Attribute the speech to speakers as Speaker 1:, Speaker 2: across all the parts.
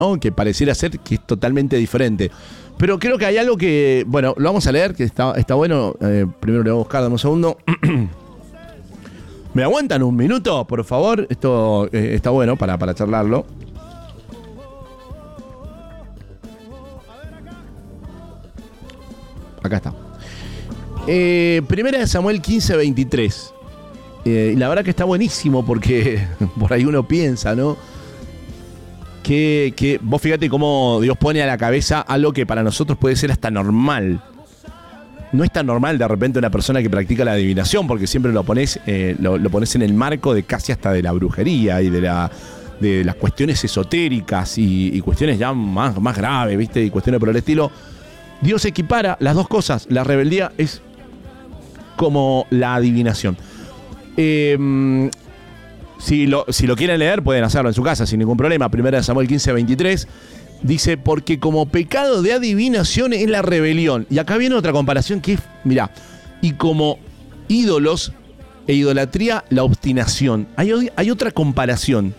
Speaker 1: ¿no? Que pareciera ser que es totalmente diferente. Pero creo que hay algo que, bueno, lo vamos a leer, que está bueno. Primero le voy a buscar, dame un segundo. ¿Me aguantan un minuto, por favor? Esto está bueno para charlarlo. Acá está. Primera de Samuel 15:23. Y la verdad que está buenísimo porque por ahí uno piensa, ¿no? Que vos fíjate cómo Dios pone a la cabeza algo que para nosotros puede ser hasta normal. No es tan normal de repente una persona que practica la adivinación, porque siempre lo pones en el marco de casi hasta de la brujería y de las cuestiones esotéricas y cuestiones ya más graves, ¿viste? Y cuestiones por el estilo. Dios equipara las dos cosas. La rebeldía es como la adivinación. Si lo quieren leer, pueden hacerlo en su casa sin ningún problema. Primera de Samuel 15:23 dice: porque como pecado de adivinación es la rebelión. Y acá viene otra comparación que es, mirá, y como ídolos e idolatría la obstinación. Hay otra comparación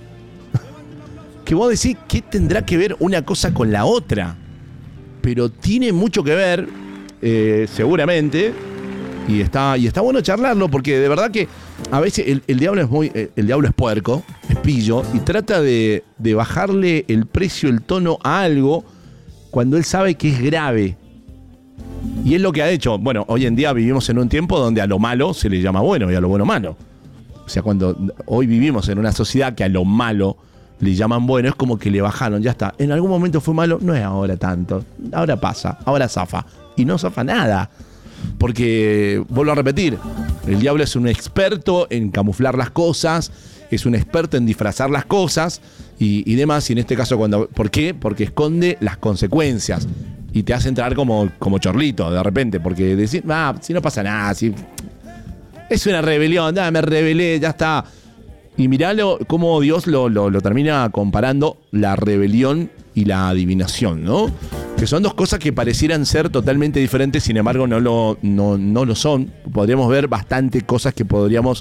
Speaker 1: que vos decís, ¿qué tendrá que ver una cosa con la otra? Pero tiene mucho que ver, seguramente, y está bueno charlarlo, porque de verdad que a veces el diablo es puerco, es pillo, y trata de bajarle el precio, el tono a algo cuando él sabe que es grave. Y es lo que ha hecho. Bueno, hoy en día vivimos en un tiempo donde a lo malo se le llama bueno y a lo bueno malo. O sea, cuando hoy vivimos en una sociedad que a lo malo le llaman bueno, es como que le bajaron, ya está. En algún momento fue malo, no es ahora tanto. Ahora pasa, ahora zafa. Y no zafa nada. Porque, vuelvo a repetir, el diablo es un experto en camuflar las cosas, es un experto en disfrazar las cosas y demás. Y en este caso, ¿por qué? Porque esconde las consecuencias y te hace entrar como chorlito de repente. Porque decir, si no pasa nada, si es una rebelión, me rebelé, ya está. Y miralo cómo Dios lo termina comparando, la rebelión y la adivinación, ¿no? Que son dos cosas que parecieran ser totalmente diferentes, sin embargo no lo son. Podríamos ver bastante cosas que podríamos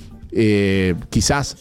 Speaker 1: quizás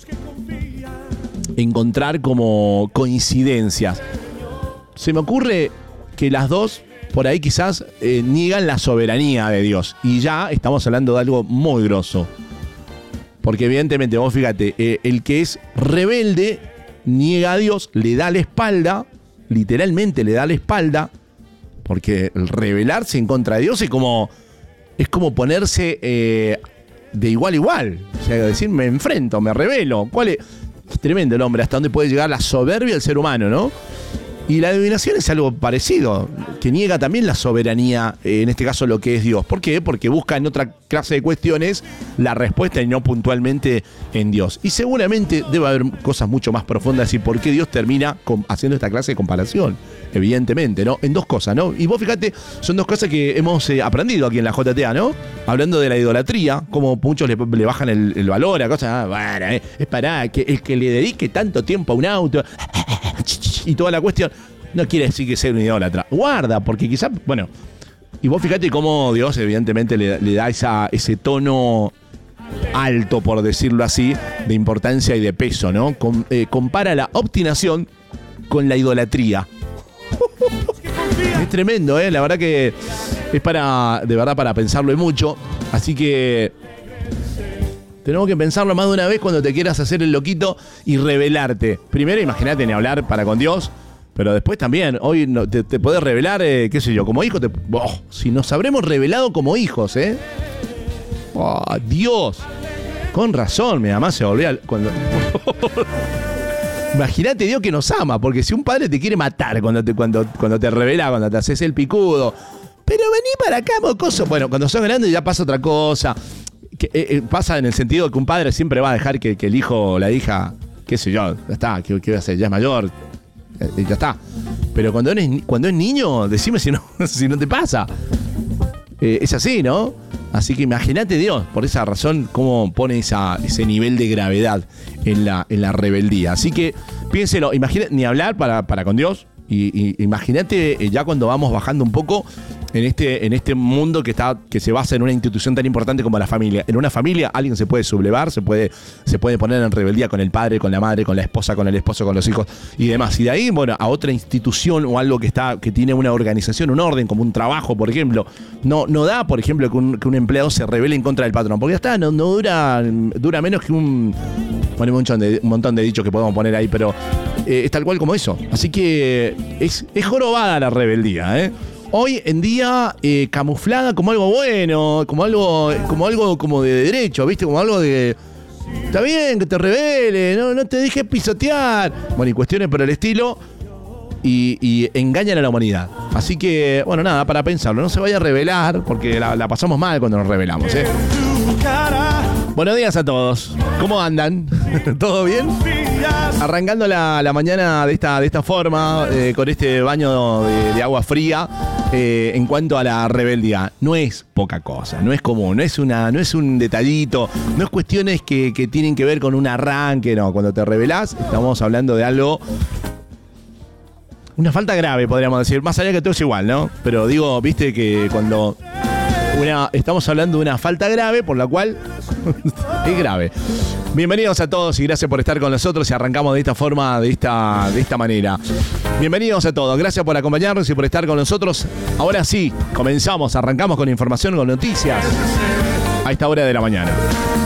Speaker 1: encontrar como coincidencias. Se me ocurre que las dos por ahí quizás niegan la soberanía de Dios. Y ya estamos hablando de algo muy grosso. Porque evidentemente, vos fíjate, el que es rebelde niega a Dios, le da la espalda, literalmente le da la espalda, porque el rebelarse en contra de Dios es como ponerse de igual a igual. O sea, decir, me enfrento, me rebelo. Es tremendo el hombre, hasta dónde puede llegar la soberbia del ser humano, ¿no? Y la adivinación es algo parecido, que niega también la soberanía, en este caso lo que es Dios. ¿Por qué? Porque busca en otra clase de cuestiones la respuesta y no puntualmente en Dios. Y seguramente debe haber cosas mucho más profundas y por qué Dios termina haciendo esta clase de comparación. Evidentemente, ¿no? En dos cosas, ¿no? Y vos fíjate, son dos cosas que hemos aprendido aquí en la JTA, ¿no? Hablando de la idolatría, como muchos le bajan el valor a cosas, bueno, es para que el que le dedique tanto tiempo a un auto y toda la cuestión, no quiere decir que sea un idólatra. Guarda, porque quizás, bueno, y vos fíjate cómo Dios evidentemente le da ese tono alto, por decirlo así, de importancia y de peso, ¿no? Compara la obstinación con la idolatría. Es tremendo, la verdad que es para pensarlo y mucho. Así que tenemos que pensarlo más de una vez cuando te quieras hacer el loquito y rebelarte. Primero, imagínate ni hablar para con Dios, pero después también, hoy te podés revelar, qué sé yo, como hijo, si nos habremos revelado como hijos, Dios, con razón, mi mamá se volvía cuando... Imagínate Dios que nos ama, porque si un padre te quiere matar cuando te revela, cuando te haces el picudo, pero vení para acá, mocoso. Bueno, cuando sos grande ya pasa otra cosa. Pasa en el sentido de que un padre siempre va a dejar que el hijo o la hija, qué sé yo, ya está, ¿qué voy a hacer? Ya es mayor, ya está. Pero cuando es niño, decime si no te pasa. Es así, ¿no? Así que imagínate Dios, por esa razón, cómo pone ese nivel de gravedad en la rebeldía. Así que piénselo, imagínate, ni hablar para con Dios, Y imagínate ya cuando vamos bajando un poco en este mundo que se basa en una institución tan importante como la familia. En una familia alguien se puede sublevar, se puede poner en rebeldía con el padre, con la madre, con la esposa, con el esposo, con los hijos y demás. Y de ahí, bueno, a otra institución o algo que tiene una organización, un orden, como un trabajo, por ejemplo. No da, por ejemplo, que un empleado se rebele en contra del patrón, porque ya está, no dura menos que un montón de dichos que podemos poner ahí, pero es tal cual como eso. Así que es jorobada la rebeldía, ¿eh? Hoy en día camuflada como algo bueno, como algo como de derecho, ¿viste? Como algo de... Está bien que te rebele, no te dejes pisotear. Bueno, y cuestiones por el estilo y engañan a la humanidad. Así que, bueno, nada, para pensarlo. No se vaya a rebelar porque la pasamos mal cuando nos rebelamos, ¿eh? Buenos días a todos. ¿Cómo andan? ¿Todo bien? Arrancando la mañana de esta forma, con este baño de agua fría. En cuanto a la rebeldía, no es poca cosa, no es común, no es un detallito, no es cuestiones que tienen que ver con un arranque, no. Cuando te rebelás, estamos hablando de algo, una falta grave, podríamos decir, más allá que todo es igual, ¿no? Pero digo, viste que cuando estamos hablando de una falta grave, por la cual es grave. Bienvenidos a todos y gracias por estar con nosotros y arrancamos de esta forma, de esta manera. Bienvenidos a todos, gracias por acompañarnos y por estar con nosotros. Ahora sí, arrancamos con información, con noticias a esta hora de la mañana.